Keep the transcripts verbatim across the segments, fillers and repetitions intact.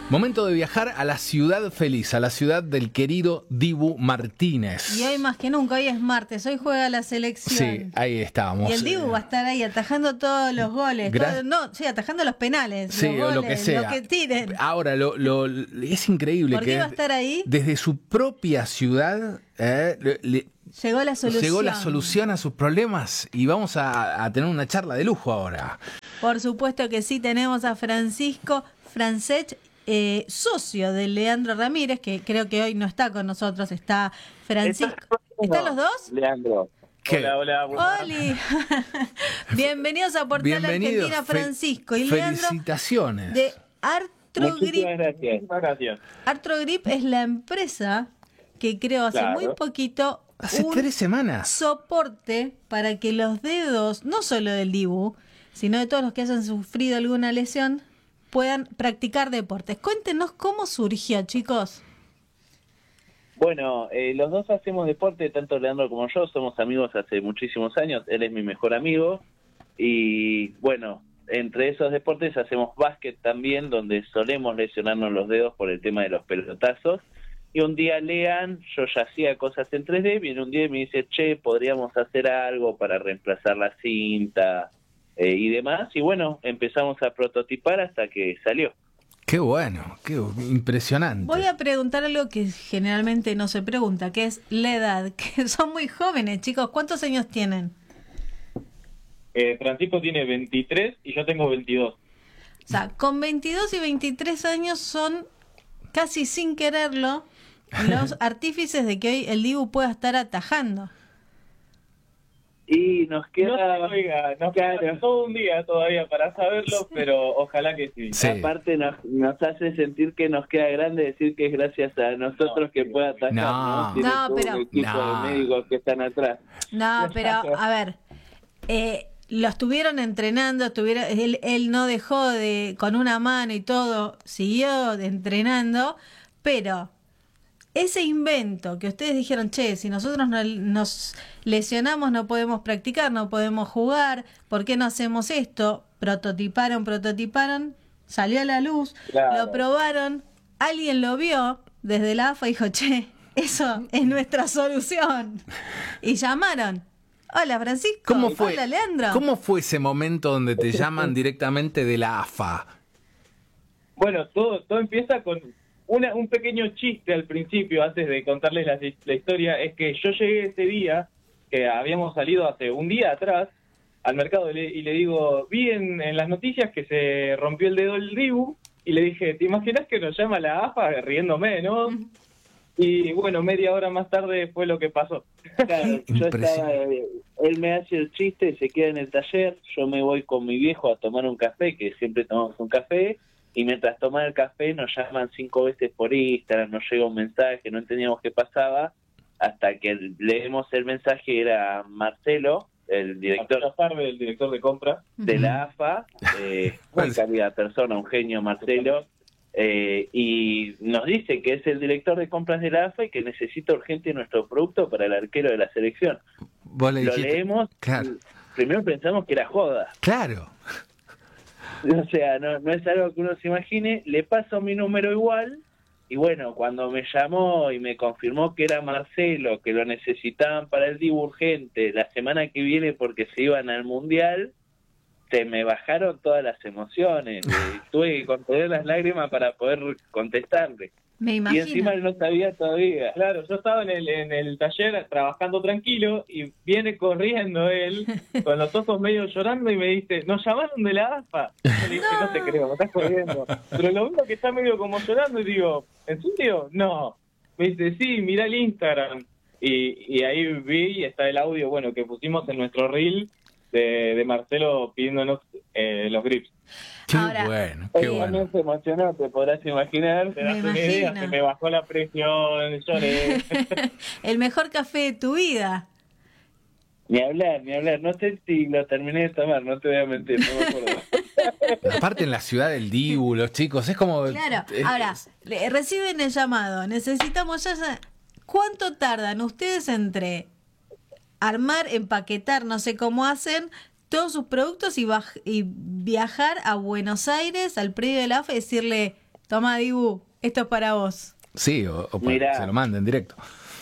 Momento de viajar a la ciudad feliz, a la ciudad del querido Dibu Martínez. Y hoy más que nunca, hoy es martes, hoy juega la selección. Sí, ahí estamos. Y el Dibu va a estar ahí atajando todos los goles. Gra- todo- no, sí, atajando los penales. Sí, los o lo goles, que sea. Lo que tiren. Ahora, lo, lo, es increíble ¿Por que qué va a estar ahí? desde su propia ciudad eh, le- le- Llegó la solución. llegó la solución a sus problemas y vamos a, a tener una charla de lujo ahora. Por supuesto que sí, tenemos a Francisco Francech, eh, socio de Leandro Ramírez, que creo que hoy no está con nosotros, está Francisco. ¿Están los dos? Leandro. ¿Qué? Hola, hola. buenas. ¡Oli! Bienvenidos a Portal Bienvenidos. Argentina, Fe- Francisco y Leandro Felicitaciones. de Artrogrip. Muchísimas gracias. Muchas gracias. Artrogrip es la empresa que creó hace Claro. muy poquito Hace un tres semanas. soporte para que los dedos, no solo del Dibu, sino de todos los que hayan sufrido alguna lesión, puedan practicar deportes. Cuéntenos cómo surgió, chicos. Bueno, eh, los dos hacemos deporte, tanto Leandro como yo, somos amigos hace muchísimos años, él es mi mejor amigo, y bueno, entre esos deportes hacemos básquet también, donde solemos lesionarnos los dedos por el tema de los pelotazos, y un día Lean, yo ya hacía cosas en tres D, viene un día y me dice, che, podríamos hacer algo para reemplazar la cinta eh, y demás, y bueno, empezamos a prototipar hasta que salió. Qué bueno, qué impresionante. Voy a preguntar algo que generalmente no se pregunta, que es la edad, que son muy jóvenes, chicos. ¿Cuántos años tienen? Eh, Francisco tiene veintitrés y yo tengo veintidós. O sea, con veintidós y veintitrés años son casi sin quererlo los artífices de que hoy el Dibu pueda estar atajando. Y nos No queda... sé, oiga, nos Claro. queda todo un día todavía para saberlo, pero ojalá que sí. Sí. Aparte nos, nos hace sentir que nos queda grande decir que es gracias a nosotros No, que sí, pueda sí. atacar, No. ¿no? Tiene No, todo pero- un equipo No. de médicos que están atrás. No, pero a ver, eh, lo estuvieron entrenando, estuvieron, él, él no dejó de, con una mano y todo, siguió de- entrenando, pero ese invento que ustedes dijeron, che, si nosotros no- nos lesionamos no podemos practicar, no podemos jugar, ¿por qué no hacemos esto? Prototiparon, prototiparon, salió a la luz, Claro. lo probaron, alguien lo vio desde la A F A y dijo, che, eso es nuestra solución. Y llamaron. Hola, Francisco. ¿Cómo fue? Hola, Leandro. ¿Cómo fue ese momento donde te llaman directamente de la A F A? Bueno, todo todo empieza con una, un pequeño chiste al principio, antes de contarles la, la historia, es que yo llegué ese día, que habíamos salido hace un día atrás, al mercado y le, y le digo, vi en, en las noticias que se rompió el dedo el Dibu, y le dije, ¿te imaginas que nos llama la A F A riéndome, no? Y bueno, media hora más tarde fue lo que pasó. Claro, yo Impresionante. estaba, eh, él me hace el chiste, se queda en el taller, yo me voy con mi viejo a tomar un café, que siempre tomamos un café, y mientras tomaba el café nos llaman cinco veces por Instagram, nos llega un mensaje, no entendíamos qué pasaba, hasta que leemos el mensaje, era Marcelo, el director Marcelo Farbe, el director de compra. de la A F A, eh, muy calidad persona, un genio Marcelo, eh, y nos dice que es el director de compras de la A F A y que necesita urgente nuestro producto para el arquero de la selección. Vos le Lo dijiste- leemos, Claro. y primero pensamos que era joda, Claro. o sea, no, no es algo que uno se imagine, le paso mi número igual, y bueno, cuando me llamó y me confirmó que era Marcelo, que lo necesitaban para el Dibu urgente la semana que viene porque se iban al Mundial, se me bajaron todas las emociones, eh, tuve que contener las lágrimas para poder contestarle. Me Y imagino. encima él no sabía todavía. Claro, yo estaba en el, en el taller trabajando tranquilo y viene corriendo él con los ojos medio llorando y me dice, ¿nos llamaron de la A F A? Yo le dije, no, te creo, me estás jodiendo. Pero lo único que está medio como llorando y digo, ¿en serio? No. Me dice, sí, mirá el Instagram. Y, y ahí vi y está el audio, bueno, que pusimos en nuestro reel de, de Marcelo pidiéndonos eh, los grips. Qué Ahora, bueno, qué Él bueno. también se emocionó, te podrás imaginar. Te das Me una idea, imagino. se me bajó la presión, lloré. El mejor café de tu vida. Ni hablar, ni hablar. No sé si lo terminé de tomar, no te voy a mentir, no me acuerdo. Aparte en la ciudad del Dibu, los chicos, es como... Claro. es- Ahora, le- reciben el llamado. Necesitamos ya... sa- ¿Cuánto tardan ustedes entre armar, empaquetar, no sé cómo hacen, todos sus productos y, baj- y viajar a Buenos Aires, al predio de la A F A y decirle, Tomá, Dibu, esto es para vos. Sí, o, o para Mirá. que se lo manden directo.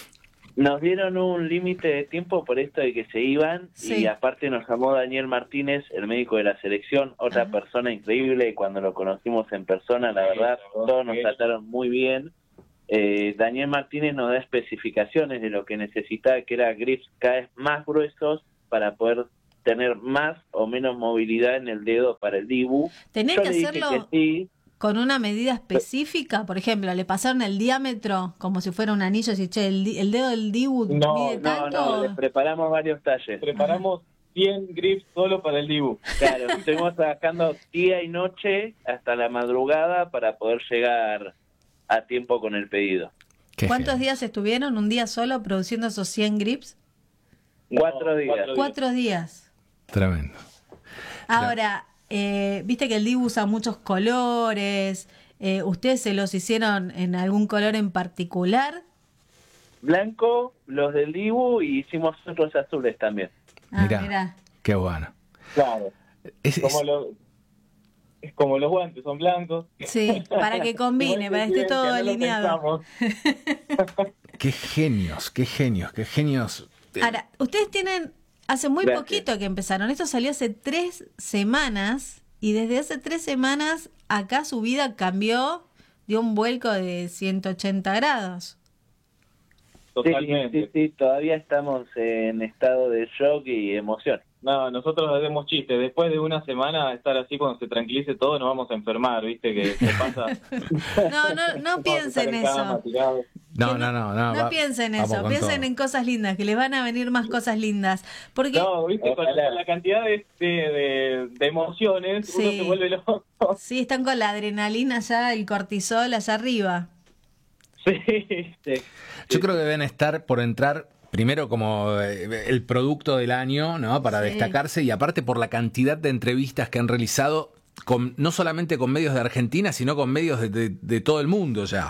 Nos dieron un límite de tiempo por esto de que se iban Sí. y aparte nos llamó Daniel Martínez, el médico de la selección, otra Ajá. persona increíble. Cuando lo conocimos en persona, la Sí, verdad, la verdad, todos nos sí. trataron muy bien. Eh, Daniel Martínez nos da especificaciones de lo que necesitaba, que era grips cada vez más gruesos para poder tener más o menos movilidad en el dedo para el Dibu. ¿Tenés Yo que le dije hacerlo que sí. con una medida específica? Por ejemplo, ¿le pasaron el diámetro como si fuera un anillo? Si, che, el, di- el dedo del Dibu No, mide No, tanto. no, les preparamos varios talles. Preparamos cien grips solo para el Dibu. Claro, estuvimos trabajando día y noche hasta la madrugada para poder llegar a tiempo con el pedido. Qué ¿Cuántos genio. días estuvieron? ¿Un día solo produciendo esos cien grips? Cuatro No, días. cuatro Cuatro días. Tremendo. Ahora, eh, viste que el Dibu usa muchos colores. Eh, ¿Ustedes se los hicieron en algún color en particular? Blanco, los del Dibu, y hicimos otros azules también. Ah, Mirá, mirá. qué bueno. Claro. Es- es- Como los, es como los guantes, son blancos. Sí, para que combine, Igual para que esté coinciden todo que no lo alineado. pensamos. qué genios, qué genios, qué genios. Eh, Ahora, ustedes tienen, hace muy Gracias. poquito que empezaron, esto salió hace tres semanas y desde hace tres semanas acá su vida cambió, dio un vuelco de ciento ochenta grados. Totalmente. Sí, sí, sí, todavía estamos en estado de shock y emoción. No, nosotros hacemos chistes. Después de una semana de estar así, cuando se tranquilice todo, nos vamos a enfermar, ¿viste? Que se pasa. No, no, no Vamos a piensen estar en cama, eso. tirados. no, Que no, no, no. No va- piensen vamos eso, con piensen todo. en cosas lindas, que les van a venir más cosas lindas. Porque No, ¿viste? Con la, Ojalá. con la cantidad de, de, de, de emociones, uno Sí. se vuelve loco. sí, están con la adrenalina ya, el cortisol allá arriba. Sí. Sí. Yo creo que deben estar por entrar primero como eh, el producto del año, ¿no? Para Sí. destacarse y aparte por la cantidad de entrevistas que han realizado con no solamente con medios de Argentina, sino con medios de, de- de todo el mundo ya.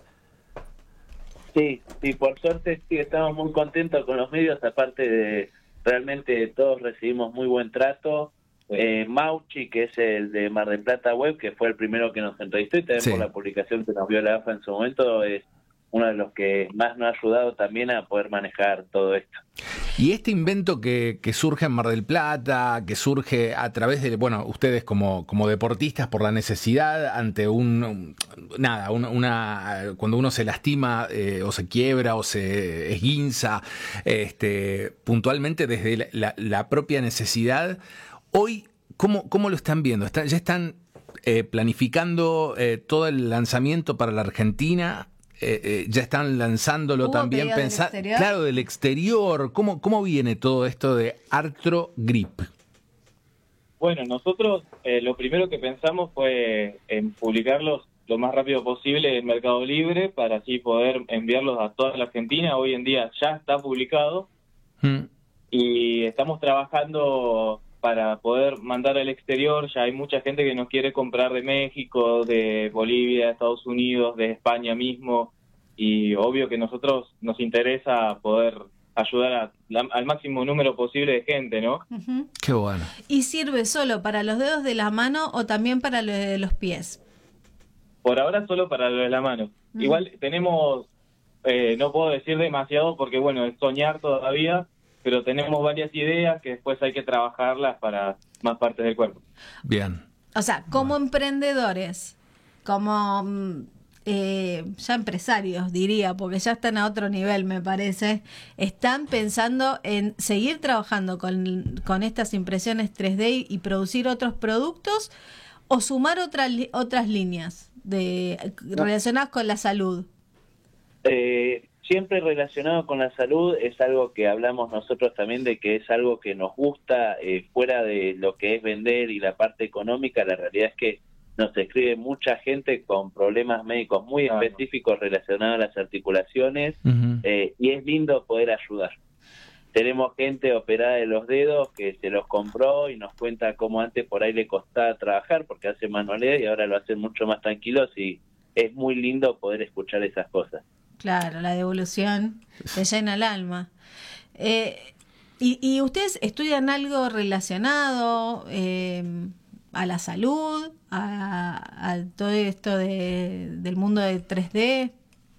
Sí, sí, por suerte sí, estamos muy contentos con los medios, aparte de realmente todos recibimos muy buen trato. Eh, Mauchi, que es el de Mar del Plata Web, que fue el primero que nos entrevistó y también Sí. por la publicación que nos vio la A F A en su momento, es uno de los que más nos ha ayudado también a poder manejar todo esto. Y este invento que, que surge en Mar del Plata, que surge a través de, bueno, ustedes como, como deportistas por la necesidad ante un, un- nada, una, una- cuando uno se lastima eh, o se quiebra o se esguinza, este, puntualmente desde la, la- la propia necesidad, hoy, ¿cómo, cómo lo están viendo? ¿Están, ¿Ya están eh, planificando eh, todo el lanzamiento para la Argentina? Eh, eh, ya están lanzándolo ¿Hubo también pedido del pensa- exterior? claro, del exterior. ¿Cómo, cómo viene todo esto de Artro Grip? Bueno, nosotros eh, lo primero que pensamos fue en publicarlos lo más rápido posible en Mercado Libre para así poder enviarlos a toda la Argentina. Hoy en día ya está publicado Mm. y estamos trabajando para poder mandar al exterior. Ya hay mucha gente que nos quiere comprar de México, de Bolivia, de Estados Unidos, de España mismo, y obvio que nosotros nos interesa poder ayudar a la- al máximo número posible de gente, ¿no? Ujú. Qué bueno. ¿Y sirve solo para los dedos de la mano o también para los de los pies? Por ahora solo para lo de la mano. Mm. Igual tenemos, eh, no puedo decir demasiado porque bueno, es soñar todavía, pero tenemos varias ideas que después hay que trabajarlas para más partes del cuerpo. Bien. O sea, como emprendedores, como mm, eh, ya empresarios, diría, porque ya están a otro nivel, me parece, están pensando en seguir trabajando con, con estas impresiones tres D y producir otros productos o sumar otras li- otras líneas de relacionadas con la salud. Eh, siempre relacionado con la salud es algo que hablamos nosotros también de que es algo que nos gusta, eh, fuera de lo que es vender y la parte económica. La realidad es que nos escribe mucha gente con problemas médicos muy Claro. específicos relacionados a las articulaciones, Ujú. eh, y es lindo poder ayudar. Tenemos gente operada de los dedos que se los compró y nos cuenta cómo antes por ahí le costaba trabajar porque hace manualidad y ahora lo hacen mucho más tranquilos, y es muy lindo poder escuchar esas cosas. Claro, la devolución te llena el alma. Eh, y, ¿Y ustedes estudian algo relacionado? Eh, a la salud, a, a todo esto de, del mundo de tres D?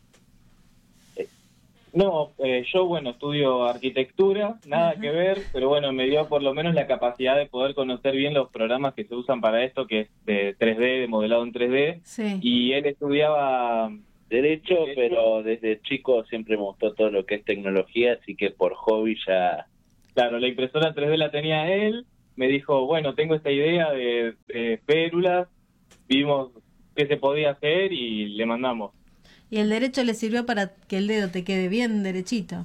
No, eh, yo, bueno, estudio arquitectura, nada uh-huh. que ver, pero bueno, me dio por lo menos la capacidad de poder conocer bien los programas que se usan para esto, que es de tres D, de modelado en tres D, sí. Y él estudiaba Derecho, Derecho, pero desde chico siempre me gustó todo lo que es tecnología, así que por hobby ya... Claro, la impresora tres D la tenía él, me dijo, bueno, tengo esta idea de, de férulas, vimos qué se podía hacer y le mandamos. Y el derecho le sirvió para que el dedo te quede bien derechito.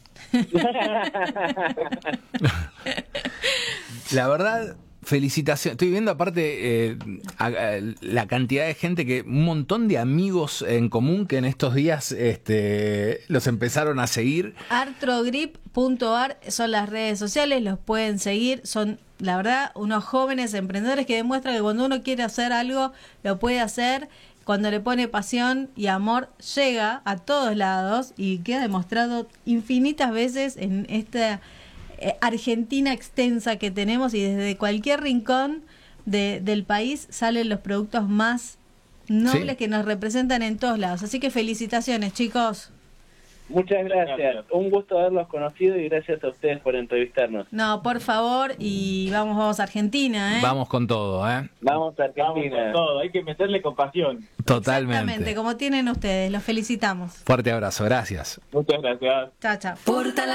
La verdad, felicitaciones. Estoy viendo aparte eh, a, a, la cantidad de gente, que un montón de amigos en común que en estos días este, los empezaron a seguir. Artrogrip punto ar son las redes sociales, los pueden seguir. Son, la verdad, unos jóvenes emprendedores que demuestran que cuando uno quiere hacer algo, lo puede hacer. Cuando le pone pasión y amor, llega a todos lados y queda demostrado infinitas veces en esta eh, Argentina extensa que tenemos, y desde cualquier rincón de, del país salen los productos más nobles, sí, que nos representan en todos lados. Así que felicitaciones, chicos. Muchas gracias. Un gusto haberlos conocido y gracias a ustedes por entrevistarnos. No, por favor, y vamos, vamos a Argentina, ¿eh? Vamos con todo, ¿eh? Vamos a Argentina. Vamos con todo, hay que meterle con pasión. Totalmente. Exactamente, como tienen ustedes. Los felicitamos. Fuerte abrazo, gracias. Muchas gracias. Chao, chao.